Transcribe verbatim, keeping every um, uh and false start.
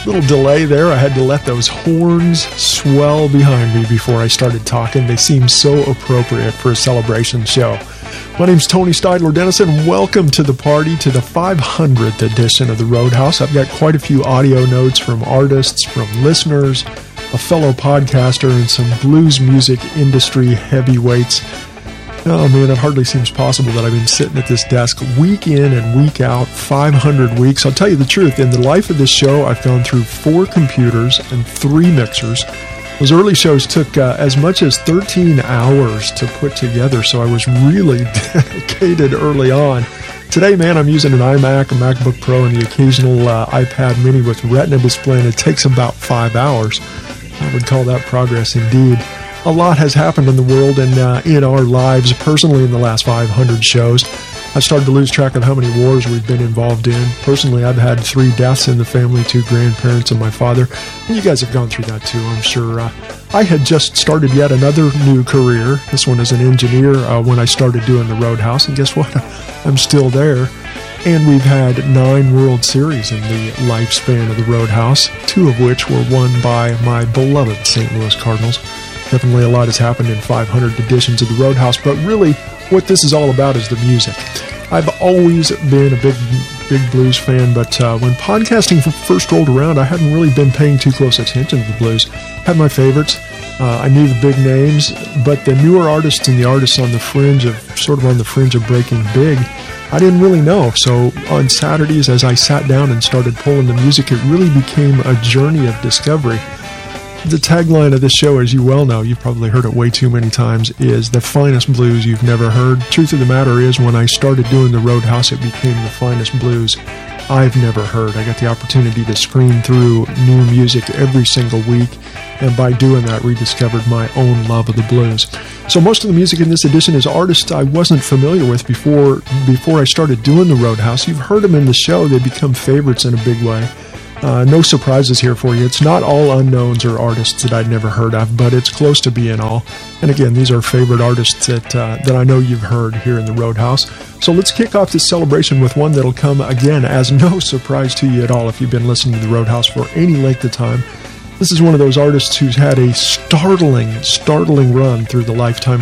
Little delay there. I had to let those horns swell behind me before I started talking. They seem so appropriate for a celebration show. My name's Tony Steidler Dennison. Welcome to the party, to the five hundredth edition of the Roadhouse. I've got quite a few audio notes from artists, from listeners, a fellow podcaster, and some blues music industry heavyweights. Oh man, it hardly seems possible that I've been sitting at this desk week in and week out, five hundred weeks. I'll tell you the truth, in the life of this show, I've gone through four computers and three mixers. Those early shows took uh, as much as thirteen hours to put together, so I was really dedicated early on. Today, man, I'm using an iMac, a MacBook Pro, and the occasional uh, iPad mini with Retina display, and it takes about five hours. I would call that progress indeed. A lot has happened in the world and uh, in our lives personally in the last five hundred shows. I've started to lose track of how many wars we've been involved in. Personally, I've had three deaths in the family, two grandparents and my father. And you guys have gone through that too, I'm sure. Uh, I had just started yet another new career. This one as an engineer uh, when I started doing the Roadhouse. And guess what? I'm still there. And we've had nine World Series in the lifespan of the Roadhouse, two of which were won by my beloved Saint Louis Cardinals. Definitely a lot has happened in five hundred editions of the Roadhouse, but really what this is all about is the music. I've always been a big, big blues fan, but uh, when podcasting first rolled around, I hadn't really been paying too close attention to the blues. Had my favorites. Uh, I knew the big names, but the newer artists and the artists on the fringe of, sort of on the fringe of breaking big, I didn't really know. So on Saturdays, as I sat down and started pulling the music, it really became a journey of discovery. The tagline of this show, as you well know, you've probably heard it way too many times, is the finest blues you've never heard. Truth of the matter is, when I started doing the Roadhouse, it became the finest blues I've never heard. I got the opportunity to screen through new music every single week, and by doing that, rediscovered my own love of the blues. So most of the music in this edition is artists I wasn't familiar with before, before I started doing the Roadhouse. You've heard them in the show. They become favorites in a big way. Uh, no surprises here for you. It's not all unknowns or artists that I'd never heard of, but it's close to being all. And again, these are favorite artists that uh, that I know you've heard here in the Roadhouse. So let's kick off this celebration with one that'll come, again, as no surprise to you at all if you've been listening to the Roadhouse for any length of time. This is one of those artists who's had a startling, startling run through the lifetime